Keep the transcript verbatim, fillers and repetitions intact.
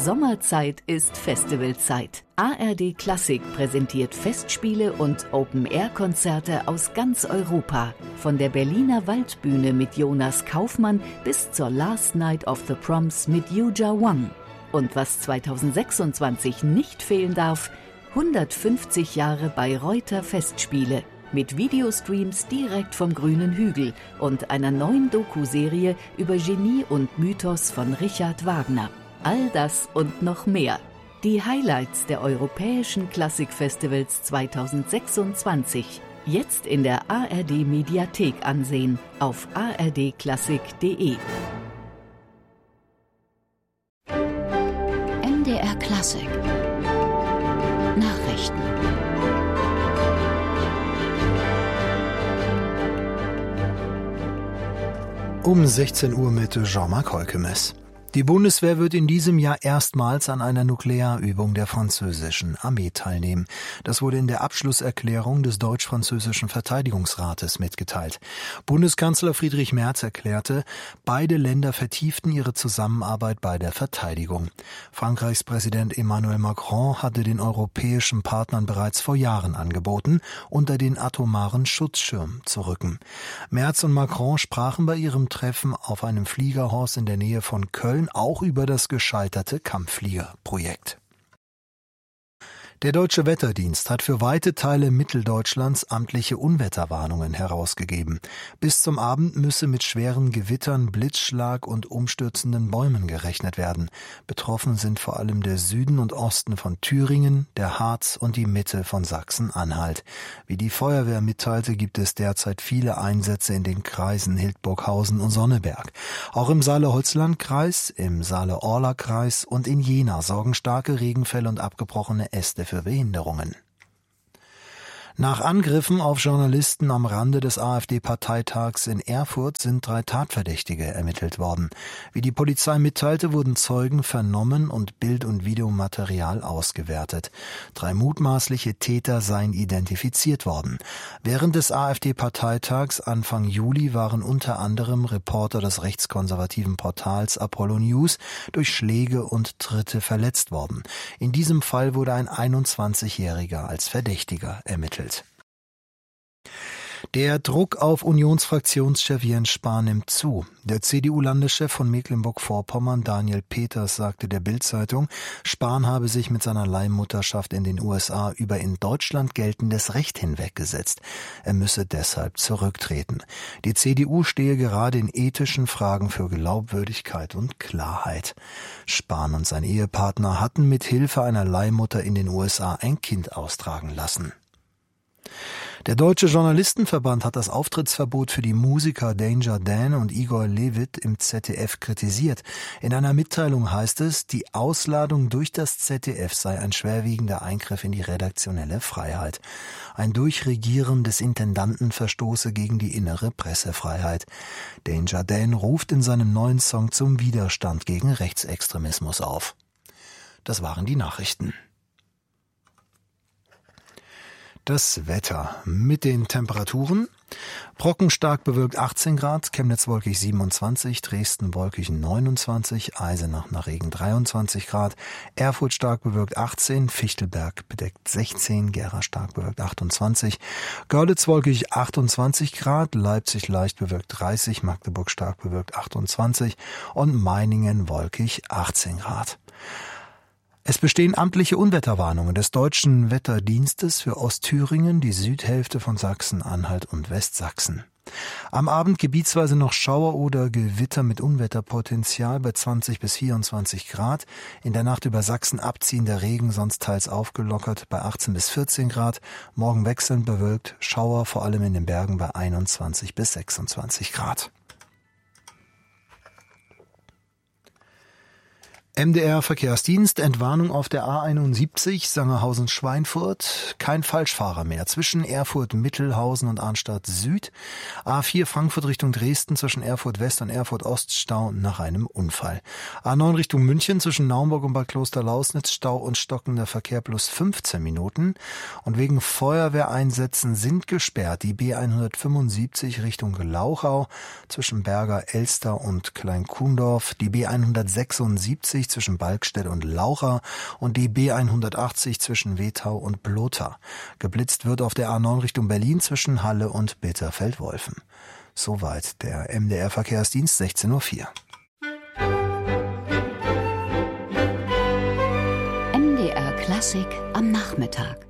Sommerzeit ist Festivalzeit. A R D Klassik präsentiert Festspiele und Open-Air-Konzerte aus ganz Europa. Von der Berliner Waldbühne mit Jonas Kaufmann bis zur Last Night of the Proms mit Yuja Wang. Und was zweitausendsechsundzwanzig nicht fehlen darf, hundertfünfzig Jahre Bayreuther Festspiele. Mit Videostreams direkt vom grünen Hügel und einer neuen Doku-Serie über Genie und Mythos von Richard Wagner. All das und noch mehr. Die Highlights der Europäischen Klassikfestivals zweitausendsechsundzwanzig. Jetzt in der A R D Mediathek ansehen auf a r d klassik punkt d e. M D R Klassik Nachrichten. Um sechzehn Uhr mit Jean-Marc Holkemes. Die Bundeswehr wird in diesem Jahr erstmals an einer Nuklearübung der französischen Armee teilnehmen. Das wurde in der Abschlusserklärung des Deutsch-Französischen Verteidigungsrates mitgeteilt. Bundeskanzler Friedrich Merz erklärte, beide Länder vertieften ihre Zusammenarbeit bei der Verteidigung. Frankreichs Präsident Emmanuel Macron hatte den europäischen Partnern bereits vor Jahren angeboten, unter den atomaren Schutzschirm zu rücken. Merz und Macron sprachen bei ihrem Treffen auf einem Fliegerhorst in der Nähe von Köln auch über das gescheiterte Kampffliegerprojekt. Der Deutsche Wetterdienst hat für weite Teile Mitteldeutschlands amtliche Unwetterwarnungen herausgegeben. Bis zum Abend müsse mit schweren Gewittern, Blitzschlag und umstürzenden Bäumen gerechnet werden. Betroffen sind vor allem der Süden und Osten von Thüringen, der Harz und die Mitte von Sachsen-Anhalt. Wie die Feuerwehr mitteilte, gibt es derzeit viele Einsätze in den Kreisen Hildburghausen und Sonneberg. Auch im Saale-Holzland-Kreis, im Saale-Orla-Kreis und in Jena sorgen starke Regenfälle und abgebrochene Äste für Behinderungen. Nach Angriffen auf Journalisten am Rande des AfD-Parteitags in Erfurt sind drei Tatverdächtige ermittelt worden. Wie die Polizei mitteilte, wurden Zeugen vernommen und Bild- und Videomaterial ausgewertet. Drei mutmaßliche Täter seien identifiziert worden. Während des AfD-Parteitags Anfang Juli waren unter anderem Reporter des rechtskonservativen Portals Apollo News durch Schläge und Tritte verletzt worden. In diesem Fall wurde ein einundzwanzigjähriger als Verdächtiger ermittelt. Der Druck auf Unionsfraktionschef Jens Spahn nimmt zu. Der C D U-Landeschef von Mecklenburg-Vorpommern, Daniel Peters, sagte der Bild-Zeitung, Spahn habe sich mit seiner Leihmutterschaft in den U S A über in Deutschland geltendes Recht hinweggesetzt. Er müsse deshalb zurücktreten. Die C D U stehe gerade in ethischen Fragen für Glaubwürdigkeit und Klarheit. Spahn und sein Ehepartner hatten mit Hilfe einer Leihmutter in den U S A ein Kind austragen lassen. Der Deutsche Journalistenverband hat das Auftrittsverbot für die Musiker Danger Dan und Igor Levit im Z D F kritisiert. In einer Mitteilung heißt es, die Ausladung durch das Z D F sei ein schwerwiegender Eingriff in die redaktionelle Freiheit. Ein Durchregieren des Intendanten verstoße gegen die innere Pressefreiheit. Danger Dan ruft in seinem neuen Song zum Widerstand gegen Rechtsextremismus auf. Das waren die Nachrichten. Das Wetter mit den Temperaturen. Brocken stark bewölkt achtzehn Grad, Chemnitz wolkig siebenundzwanzig, Dresden wolkig neunundzwanzig, Eisenach nach Regen dreiundzwanzig Grad, Erfurt stark bewölkt achtzehn, Fichtelberg bedeckt sechzehn, Gera stark bewölkt achtundzwanzig, Görlitz wolkig achtundzwanzig Grad, Leipzig leicht bewölkt dreißig, Magdeburg stark bewölkt achtundzwanzig und Meiningen wolkig achtzehn Grad. Es bestehen amtliche Unwetterwarnungen des Deutschen Wetterdienstes für Ostthüringen, die Südhälfte von Sachsen-Anhalt und Westsachsen. Am Abend gebietsweise noch Schauer oder Gewitter mit Unwetterpotenzial bei zwanzig bis vierundzwanzig Grad. In der Nacht über Sachsen abziehender Regen, sonst teils aufgelockert bei achtzehn bis vierzehn Grad. Morgen wechselnd bewölkt, Schauer vor allem in den Bergen bei einundzwanzig bis sechsundzwanzig Grad. M D R Verkehrsdienst, Entwarnung auf der A einundsiebzig, Sangerhausen-Schweinfurt, kein Falschfahrer mehr zwischen Erfurt-Mittelhausen und Arnstadt Süd, A vier Frankfurt Richtung Dresden zwischen Erfurt West und Erfurt Ost Stau nach einem Unfall, A neun Richtung München zwischen Naumburg und Bad Kloster-Lausnitz Stau und stockender Verkehr plus fünfzehn Minuten und wegen Feuerwehreinsätzen sind gesperrt die B hundertfünfundsiebzig Richtung Glauchau zwischen Berger Elster und Kleinkuhndorf, die B hundertsechsundsiebzig neunundvierzig zwischen Balkstedt und Laucha und die B hundertachtzig zwischen Wethau und Blotha. Geblitzt wird auf der A neun Richtung Berlin zwischen Halle und Bitterfeld-Wolfen. Soweit der M D R-Verkehrsdienst, sechzehn Uhr vier. M D R Klassik am Nachmittag.